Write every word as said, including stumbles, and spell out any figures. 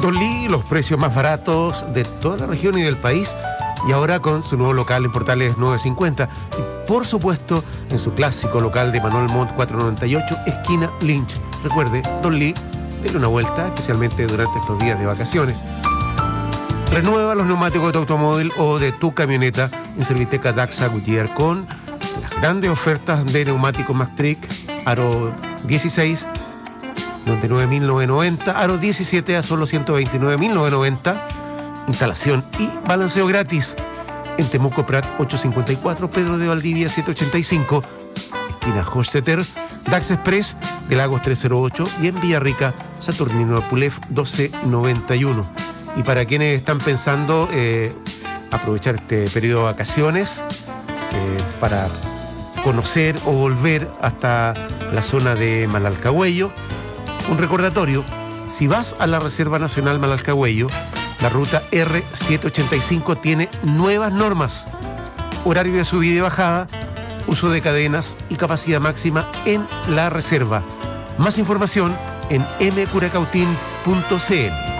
Don Lee, los precios más baratos de toda la región y del país, y ahora con su nuevo local en Portales nueve cincuenta y por supuesto en su clásico local de Manuel Montt cuatrocientos noventa y ocho, esquina Lynch. Recuerde, Don Lee, denle una vuelta, especialmente durante estos días de vacaciones. Renueva los neumáticos de tu automóvil o de tu camioneta en Serviteca Daxa Goodyear con las grandes ofertas de neumáticos Maxtric, aro dieciséis, noventa y nueve mil novecientos noventa, aro diecisiete a solo ciento veintinueve mil novecientos noventa, instalación y balanceo gratis en Temuco Prat ochocientos cincuenta y cuatro, Pedro de Valdivia setecientos ochenta y cinco, esquina Hochstetter, Dax Express de Lagos trescientos ocho y en Villarrica, Saturnino de Pulef doce noventa y uno. Y para quienes están pensando eh, aprovechar este periodo de vacaciones eh, para conocer o volver hasta la zona de Malalcahuello, un recordatorio: si vas a la Reserva Nacional Malalcahuello, la ruta R setecientos ochenta y cinco tiene nuevas normas, horario de subida y bajada, uso de cadenas y capacidad máxima en la reserva. Más información en m curacautín punto c l.